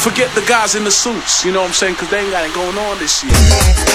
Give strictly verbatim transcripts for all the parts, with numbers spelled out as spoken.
Forget the guys in the suits, you know what I'm saying? Because they ain't got it going on this year.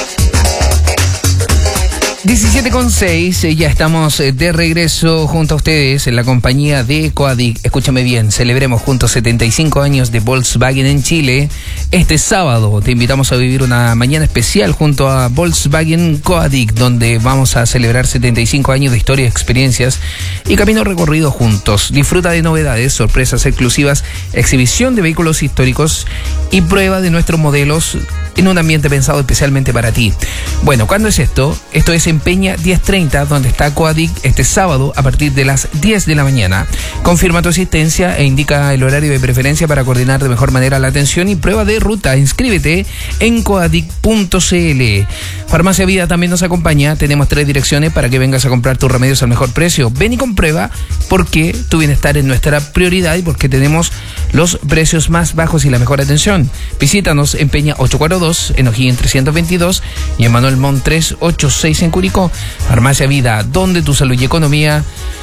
diecisiete con seis, ya estamos de regreso junto a ustedes en la compañía de Coadic. Escúchame bien, celebremos juntos setenta y cinco años de Volkswagen en Chile. Este sábado te invitamos a vivir una mañana especial junto a Volkswagen Coadic, donde vamos a celebrar setenta y cinco años de historia, experiencias y camino recorrido juntos. Disfruta de novedades, sorpresas exclusivas, exhibición de vehículos históricos y prueba de nuestros modelos en un ambiente pensado especialmente para ti. Bueno, ¿cuándo es esto? Esto es en Peña diez treinta, donde está Coadic este sábado a partir de las diez de la mañana. Confirma tu asistencia e indica el horario de preferencia para coordinar de mejor manera la atención y prueba de ruta. Inscríbete en coadic punto c l. Farmacia Vida también nos acompaña. Tenemos tres direcciones para que vengas a comprar tus remedios al mejor precio. Ven y comprueba porque tu bienestar es nuestra prioridad y porque tenemos los precios más bajos y la mejor atención. Visítanos en Peña ochocientos cuarenta y dos, en O'Higgins trescientos veintidós y en Manuel Montt trescientos ochenta y seis en Curicó. Farmacia Vida, donde tu salud y economía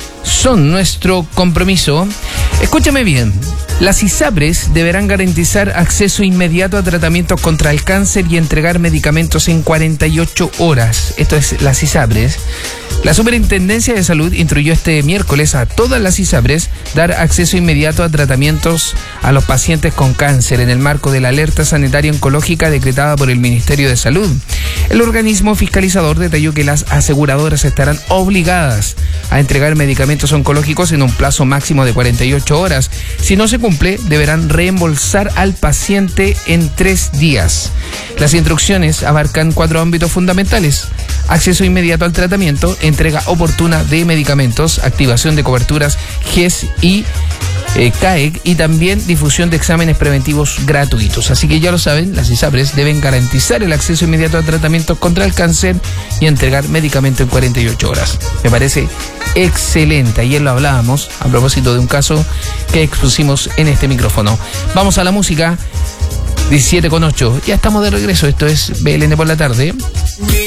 son nuestro compromiso. Escúchame bien. Las ISAPRES deberán garantizar acceso inmediato a tratamientos contra el cáncer y entregar medicamentos en cuarenta y ocho horas. Esto es las ISAPRES. La Superintendencia de Salud instruyó este miércoles a todas las ISAPRES dar acceso inmediato a tratamientos a los pacientes con cáncer en el marco de la alerta sanitaria oncológica decretada por el Ministerio de Salud. El organismo fiscalizador detalló que las aseguradoras estarán obligadas a entregar medicamentos oncológicos en un plazo máximo de cuarenta y ocho horas. Si no se cumple, deberán reembolsar al paciente en tres días. Las instrucciones abarcan cuatro ámbitos fundamentales: acceso inmediato al tratamiento, entrega oportuna de medicamentos, activación de coberturas G E S y eh, C A E C y también difusión de exámenes preventivos gratuitos. Así que ya lo saben, las ISAPRES deben garantizar el acceso inmediato a tratamientos contra el cáncer y entregar medicamento en cuarenta y ocho horas. Me parece excelente. Ayer lo hablábamos a propósito de un caso que expusimos en este micrófono. Vamos a la música. diecisiete con ocho. Ya estamos de regreso. Esto es B L N por la tarde.